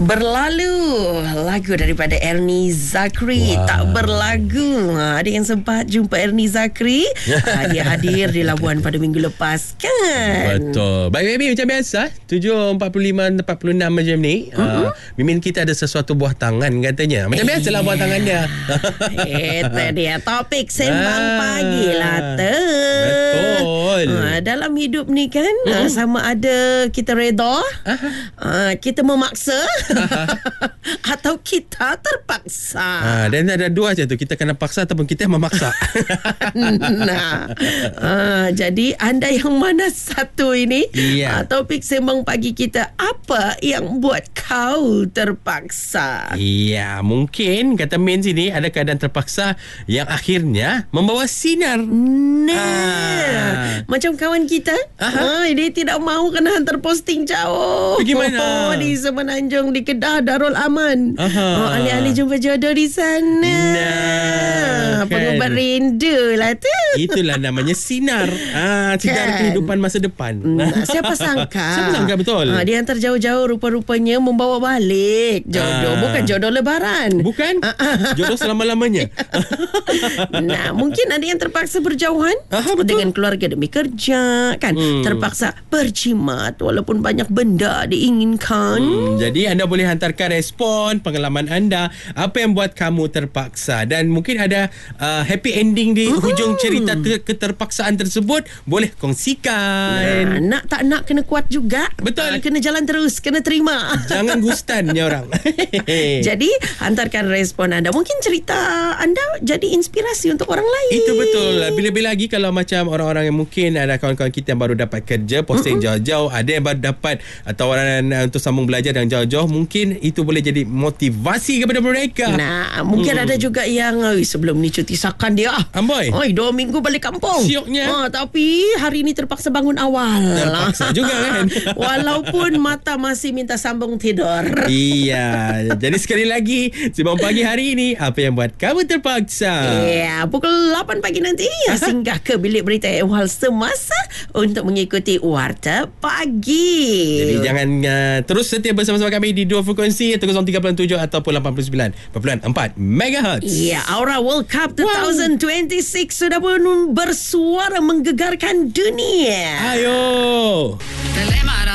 Berlalu lagu daripada Ernie Zakri. Tak berlagu. Ada yang sempat jumpa Ernie Zakri. Dia hadir di Labuan pada minggu lepas kan. Betul. Baik Mimin, macam biasa 7.45 46 macam ni. Mimin kita ada sesuatu buah tangan katanya. Macam biasalah buah tangan dia. Itu dia topik sembang pagi lah tu. Betul. Dalam hidup ni kan sama ada kita reda, kita memaksa atau kita terpaksa. Dan ada dua je tu, kita kena paksa ataupun kita memaksa. Jadi anda yang mana satu ini? Topik sembang pagi kita, apa yang buat kau terpaksa? Ya, mungkin kata Min sini ada keadaan terpaksa yang akhirnya membawa sinar. Macam kawan kita, dia tidak mahu kena hantar posting jauh. Bagaimana? Di Semenanjung, di Kedah Darul Aman. Alih-alih jumpa jodoh di sana. Pengubat rindu lah tu. Itulah namanya sinar. Sinar kehidupan masa depan. Siapa sangka? Siapa sangka, betul. Dia hantar jauh-jauh, rupa-rupanya membawa balik jodoh. Bukan jodoh lebaran. Bukan? Jodoh selama-lamanya. Mungkin ada yang terpaksa berjauhan dengan keluarga demi kerja kan. Terpaksa berjimat walaupun banyak benda diinginkan. Jadi anda boleh hantarkan respon pengalaman anda, apa yang buat kamu terpaksa, dan mungkin ada happy ending di hujung cerita keterpaksaan tersebut. Boleh kongsikan. Nak tak nak kena kuat juga. Betul. Kena jalan terus, kena terima. Jangan gustan ya orang. Jadi hantarkan respon anda. Mungkin cerita anda jadi inspirasi untuk orang lain. Itu betul. Bila-bila lagi kalau macam orang-orang yang mungkin ada kawan-kawan kita yang baru dapat kerja, posting jauh-jauh, ada yang baru dapat tawaran untuk sambung belajar dan jauh-jauh, mungkin itu boleh jadi motivasi kepada mereka. Mungkin ada juga yang sebelum ni cuti sakan dia. Amboi. 2 minggu balik kampung. Sioknya. Tapi hari ni terpaksa bangun awal. Terpaksa juga kan. Walaupun mata masih minta sambung tidur. Iya. Jadi sekali lagi, Sembang Pagi hari ini, apa yang buat kamu terpaksa? Pukul 8 pagi nanti singgah ke bilik berita ehwal semasa untuk mengikuti Warta Pagi. Jadi jangan terus setia bersama-sama kami di dua frekuensi 103.7 ataupun 89.4 MHz. Aura World Cup 2026 sudah pun bersuara menggegarkan dunia. Ayo.